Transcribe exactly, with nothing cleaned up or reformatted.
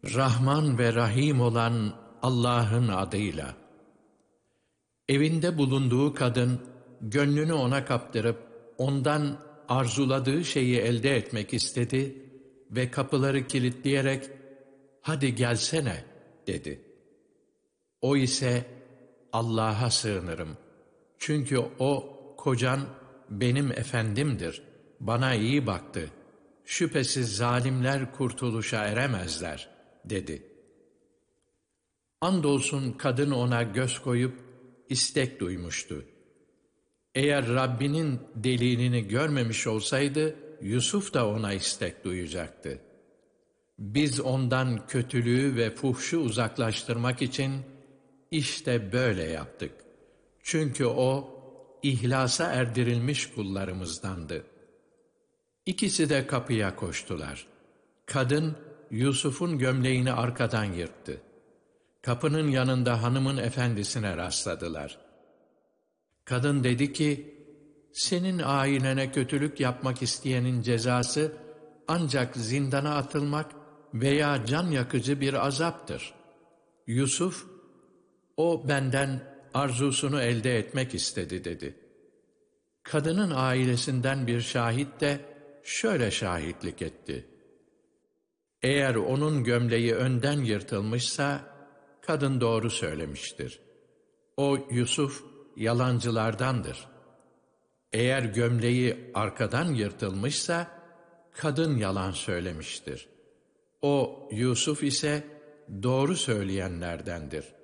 Rahman ve Rahim olan Allah'ın adıyla. Evinde bulunduğu kadın, gönlünü ona kaptırıp, ondan arzuladığı şeyi elde etmek istedi ve kapıları kilitleyerek, "Hadi gelsene," dedi. O ise, "Allah'a sığınırım. Çünkü o, kocan, benim efendimdir, bana iyi baktı. Şüphesiz zalimler kurtuluşa eremezler," dedi. Andolsun kadın ona göz koyup istek duymuştu. Eğer Rabbinin delilini görmemiş olsaydı, Yusuf da ona istek duyacaktı. Biz ondan kötülüğü ve fuhşu uzaklaştırmak için işte böyle yaptık. Çünkü o, ihlasa erdirilmiş kullarımızdandı. İkisi de kapıya koştular. Kadın, Yusuf'un gömleğini arkadan yırttı. Kapının yanında hanımın efendisine rastladılar. Kadın dedi ki, "Senin ailene kötülük yapmak isteyenin cezası ancak zindana atılmak veya can yakıcı bir azaptır." Yusuf, "O benden arzusunu elde etmek istedi," dedi. Kadının ailesinden bir şahit de şöyle şahitlik etti: "Eğer onun gömleği önden yırtılmışsa, kadın doğru söylemiştir. O Yusuf yalancılardandır. Eğer gömleği arkadan yırtılmışsa, kadın yalan söylemiştir. O Yusuf ise doğru söyleyenlerdendir."